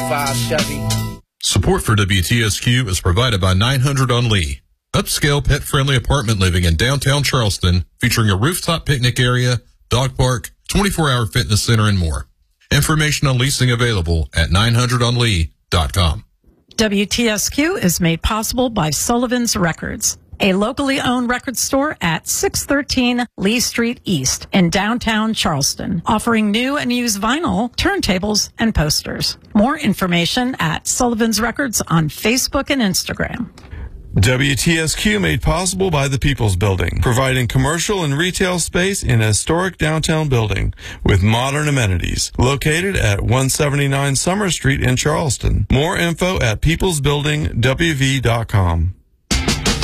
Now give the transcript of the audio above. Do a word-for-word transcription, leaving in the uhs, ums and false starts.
five Chevy. Support for W T S Q is provided by nine hundred on Lee. Upscale pet-friendly apartment living in downtown Charleston, featuring a rooftop picnic area, dog park, twenty-four hour fitness center, and more. Information on leasing available at nine hundred on lee dot com. W T S Q is made possible by Sullivan's Records, a locally owned record store at six thirteen Lee Street East in downtown Charleston, offering new and used vinyl, turntables, and posters. More information at Sullivan's Records on Facebook and Instagram. W T S Q made possible by the People's Building, providing commercial and retail space in a historic downtown building with modern amenities. Located at one seventy-nine Summer Street in Charleston. More info at peoples building w v dot com.